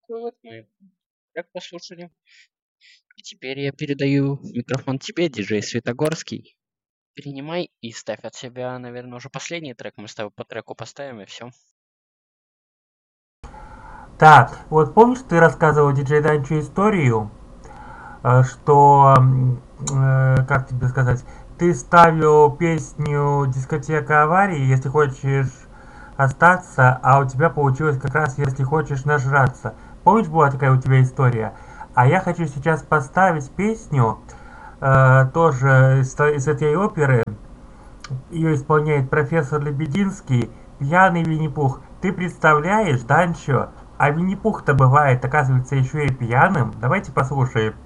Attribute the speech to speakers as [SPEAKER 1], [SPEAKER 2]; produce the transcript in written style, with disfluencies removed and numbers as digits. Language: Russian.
[SPEAKER 1] Вот мы так послушали. И теперь я передаю микрофон тебе, диджей Светогорский. Перенимай и ставь от себя, наверное, уже последний трек. Мы с тобой по треку поставим и все.
[SPEAKER 2] Так, вот помнишь, ты рассказывал диджей Данчу историю, что, как тебе сказать, ты ставил песню «Дискотека аварии», если хочешь остаться, а у тебя получилось как раз «Если хочешь нажраться». Помнишь, была такая у тебя история? А я хочу сейчас поставить песню, тоже из этой оперы. Ее исполняет профессор Лебединский, «Пьяный Винни-Пух». Ты представляешь, Данчо? А Винни-Пух-то бывает, оказывается, еще и пьяным. Давайте послушаем.